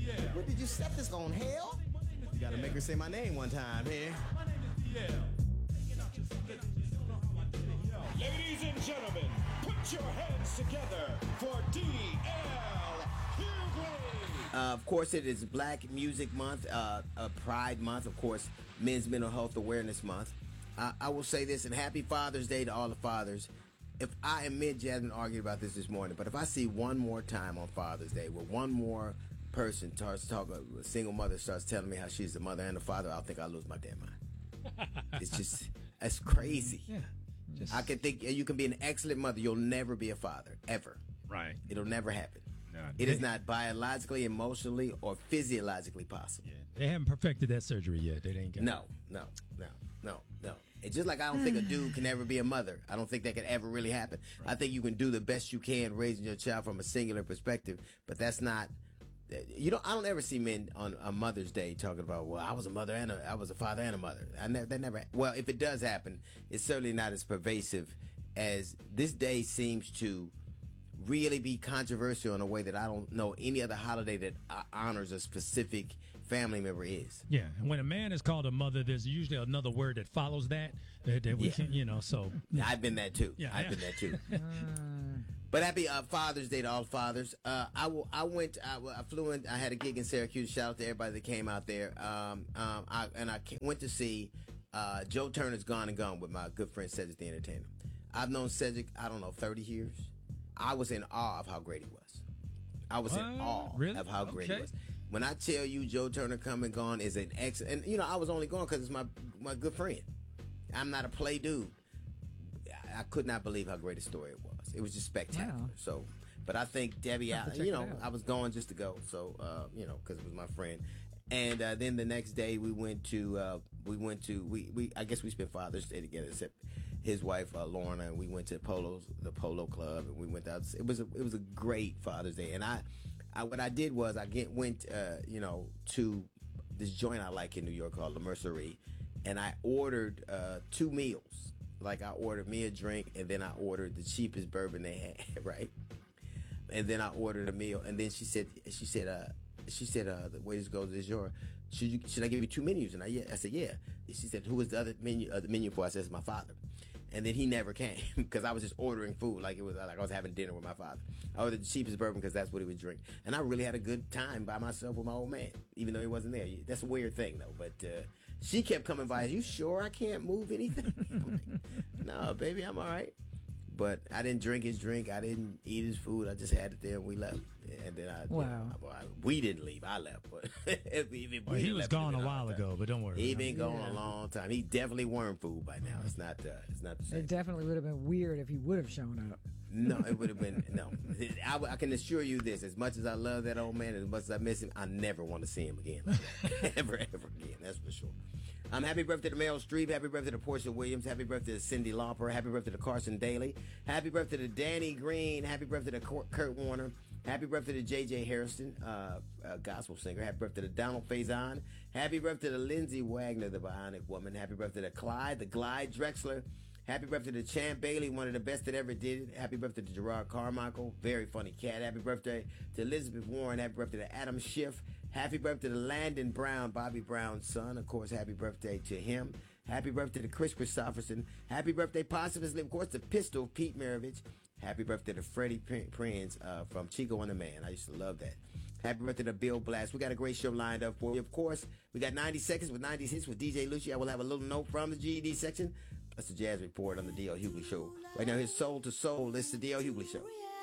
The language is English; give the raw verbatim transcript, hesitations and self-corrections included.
Where did you set this on, hell? You gotta make her say my name one time here. Ladies and gentlemen, put your hands together for D L Hughley. Uh, of course, it is Black Music Month, uh, uh, Pride Month, of course, Men's Mental Health Awareness Month. Uh, I will say this, and Happy Father's Day to all the fathers. If I and me and Jasmine argued about this this morning, but if I see one more time on Father's Day where one more person starts talking, a single mother starts telling me how she's the mother and the father, I'll think I'll lose my damn mind. It's just, that's crazy. Yeah. Just... I can think you can be an excellent mother. You'll never be a father, ever. Right. It'll never happen. No, it is not biologically, emotionally, or physiologically possible. Yeah. They haven't perfected that surgery yet. They ain't got No, no, no, no, no. It's just like I don't think a dude can ever be a mother. I don't think that could ever really happen. Right. I think you can do the best you can raising your child from a singular perspective, but that's not. You don't. I don't ever see men on, on Mother's Day talking about, well, I was a mother and a, I was a father and a mother. I never. That never. Well, if it does happen, it's certainly not as pervasive as this day seems to really be controversial in a way that I don't know any other holiday that honors a specific family member is. Yeah, and when a man is called a mother, there's usually another word that follows that that, that we yeah. can, you know. So yeah. I've been that too. Yeah, I've yeah. been that too. But happy uh, Father's Day to all fathers. Uh, I, w- I went, I, I flew in, I had a gig in Syracuse. Shout out to everybody that came out there. Um, um, I, and I went to see uh, Joe Turner's Gone and Gone with my good friend Cedric the Entertainer. I've known Cedric, I don't know, thirty years. I was in awe of how great he was. I was uh, in awe really? of how great okay. he was. When I tell you Joe Turner Come and Gone is an excellent, and you know, I was only going because it's my, my good friend. I'm not a play dude. I could not believe how great a story it was. It was just spectacular. Wow. So, but I think Debbie, Have to I, check you it know, out. I was going just to go. So, uh, you know, because it was my friend. And uh, then the next day we went to, uh, we went to, we, we, I guess we spent Father's Day together, except his wife uh, Lorna, and we went to Polo's, the Polo Club, and we went out. It was a, it was a great Father's Day. And I, I what I did was I get, went, uh, you know, to this joint I like in New York called La Mercerie, and I ordered uh, two meals. Like I ordered me a drink, and then I ordered the cheapest bourbon they had, right? And then I ordered a meal, and then she said, she said, uh, she said, uh, the waiters goes, is your, should you, should I give you two menus? And I, yeah, I said, yeah. And she said, who was the other menu, uh, the menu for? I said, it's my father. And then he never came because I was just ordering food like it was like I was having dinner with my father. I ordered the cheapest bourbon because that's what he would drink, and I really had a good time by myself with my old man, even though he wasn't there. That's a weird thing though. But uh, she kept coming by. Are you sure I can't move anything? I'm like, no, baby, I'm all right. But I didn't drink his drink. I didn't eat his food. I just had it there and we left. And then I, wow. you know, I, we didn't leave. I left. But if we, if well, we he was left, gone a a while ago, but don't worry. He been gone yeah. a long time. He definitely worm food by now. It's not. Uh, it's not the same. It definitely would have been weird if he would have shown up. No, it would have been no. I, I can assure you this: as much as I love that old man, as much as I miss him, I never want to see him again, like that. ever, ever again. That's for sure. Um, happy birthday to Meryl Streep. Happy birthday to Portia Williams. Happy birthday to Cyndi Lauper. Happy birthday to Carson Daly. Happy birthday to Danny Green. Happy birthday to Kurt Warner. Happy birthday to J J Harrison, uh, a gospel singer. Happy birthday to Donald Faison. Happy birthday to Lindsay Wagner, the Bionic Woman. Happy birthday to Clyde, the Glide Drexler. Happy birthday to Champ Bailey, one of the best that ever did it. Happy birthday to Gerard Carmichael, very funny cat. Happy birthday to Elizabeth Warren. Happy birthday to Adam Schiff. Happy birthday to Landon Brown, Bobby Brown's son. Of course, happy birthday to him. Happy birthday to Chris Christopherson. Happy birthday, posthumously, of course, to Pistol, Pete Maravich. Happy birthday to Freddie Prinze uh, from Chico and the Man. I used to love that. Happy birthday to Bill Blast. We got a great show lined up for you. Of course, we got ninety seconds with ninety hits with D J Lucci. I will have a little note from the G E D section. That's the Jazz Report on the D L Hughley Show. Right now, here's Soul to Soul. This is the D L Hughley Show.